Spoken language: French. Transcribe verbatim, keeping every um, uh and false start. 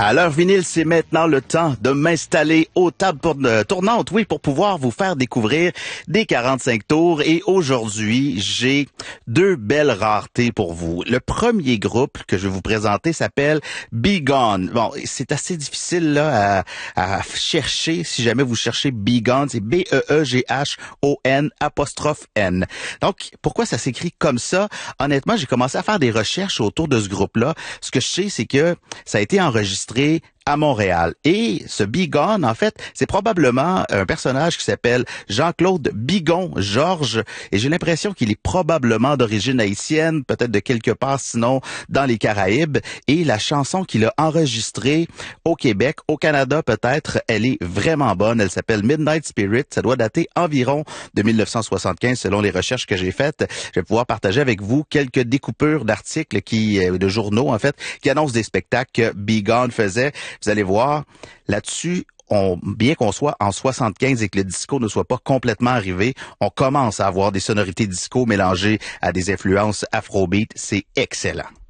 À l'heure vinyle, c'est maintenant le temps de m'installer aux tables tournantes, oui, pour pouvoir vous faire découvrir des quarante-cinq tours. Et aujourd'hui, j'ai deux belles raretés pour vous. Le premier groupe que je vais vous présenter s'appelle Be Gone. Bon, c'est assez difficile là à, à chercher. Si jamais vous cherchez Be Gone, c'est B E E G H O N apostrophe N. Donc, pourquoi ça s'écrit comme ça? Honnêtement, j'ai commencé à faire des recherches autour de ce groupe-là. Ce que je sais, c'est que ça a été enregistré à Montréal. Et ce Be Gone, en fait, c'est probablement un personnage qui s'appelle Jean-Claude Bigon Georges. Et j'ai l'impression qu'il est probablement d'origine haïtienne, peut-être de quelque part, sinon dans les Caraïbes. Et la chanson qu'il a enregistrée au Québec, au Canada peut-être, elle est vraiment bonne. Elle s'appelle Midnight Spirit. Ça doit dater environ de mille neuf cent soixante-quinze selon les recherches que j'ai faites. Je vais pouvoir partager avec vous quelques découpures d'articles qui, de journaux en fait, qui annoncent des spectacles que Be Gone faisait. Vous allez voir, là-dessus, on, bien qu'on soit en soixante-quinze et que le disco ne soit pas complètement arrivé, on commence à avoir des sonorités disco mélangées à des influences afrobeat. C'est excellent.